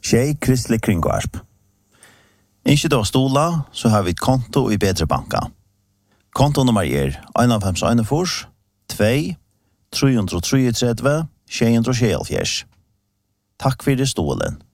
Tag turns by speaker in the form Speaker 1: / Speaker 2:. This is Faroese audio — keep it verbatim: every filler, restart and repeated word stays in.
Speaker 1: Tjej kristelig kringvarp. Ikke da stola, så har vi et konto i Bedre Banka. Kontonummer er en fem en fors, två, tre tre tre, tjej tre tjej. Takk for det stolen.